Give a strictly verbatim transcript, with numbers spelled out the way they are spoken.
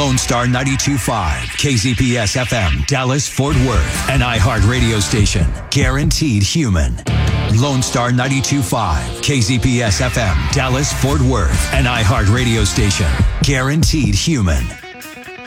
Lone Star ninety-two point five, K Z P S F M, Dallas, Fort Worth, an iHeart radio station. Guaranteed human. Lone Star ninety-two point five, K Z P S F M, Dallas, Fort Worth, an iHeart radio station. Guaranteed human.